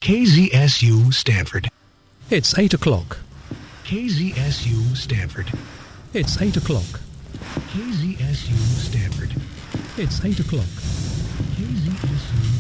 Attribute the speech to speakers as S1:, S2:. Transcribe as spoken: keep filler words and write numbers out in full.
S1: K Z S U Stanford.
S2: It's eight o'clock.
S1: K Z S U Stanford.
S2: It's eight o'clock.
S1: K Z S U Stanford.
S2: It's eight o'clock.